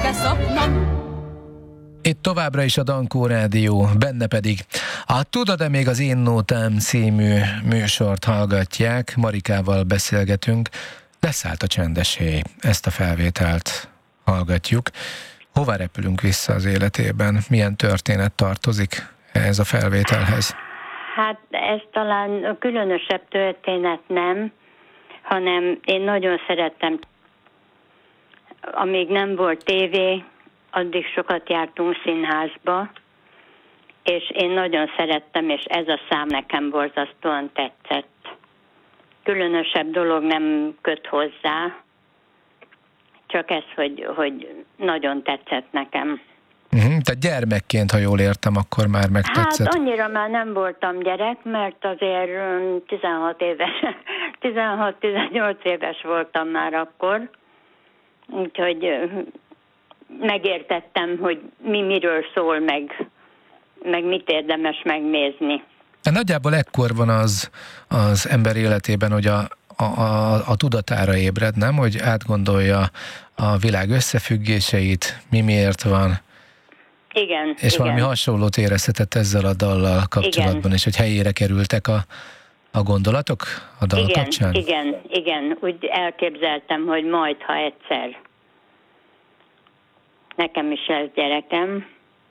beszopnom. Itt továbbra is a Dankó Rádió, benne pedig a Tudod-e még az én nótám című műsort hallgatják, Marikával beszélgetünk. Leszállt a csendes héj, ezt a felvételt hallgatjuk. Hova repülünk vissza az életében? Milyen történet tartozik ehhez a felvételhez? Hát ez talán különösebb történet nem, hanem én nagyon szerettem, amíg nem volt tévé, addig sokat jártunk színházba, és én nagyon szerettem, és ez a szám nekem borzasztóan tetszett. Különösebb dolog nem köt hozzá, csak ez, hogy nagyon tetszett nekem. Tehát gyermekként, ha jól értem, akkor már megtetszett. Hát annyira már nem voltam gyerek, mert azért 16-18 éves voltam már akkor, úgyhogy megértettem, hogy miről szól, meg mit érdemes megnézni. Nagyjából ekkor van az ember életében, hogy a tudatára ébred, nem? Hogy átgondolja a világ összefüggéseit, mi miért van. Igen. És valami hasonlót érezhetett ezzel a dallal kapcsolatban, és hogy helyére kerültek a gondolatok a dal kapcsán? Igen. Úgy elképzeltem, hogy majd, ha egyszer. Nekem is lesz gyerekem,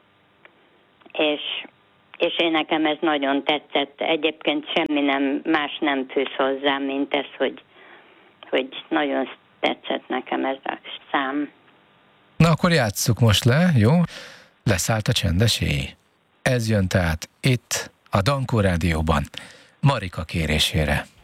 és én nekem ez nagyon tetszett. Egyébként semmi más nem fűz hozzá, mint ez, hogy nagyon tetszett nekem ez a szám. Na akkor játsszuk most le, jó? Leszállt a csendes héj. Ez jön tehát itt a Dankó Rádióban, Marika kérésére.